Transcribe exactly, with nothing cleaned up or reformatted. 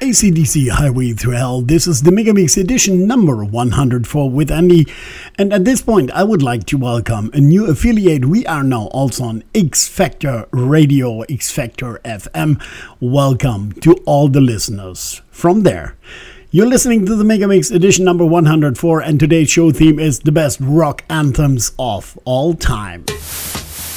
A C D C Highway Through Hell. This is the Mega Mix edition number one hundred four with Andy. And at this point, I would like to welcome a new affiliate. We are now also on X Factor Radio, X Factor F M. Welcome to all the listeners from there. You're listening to the Mega Mix edition number one hundred four, and today's show theme is the best rock anthems of all time.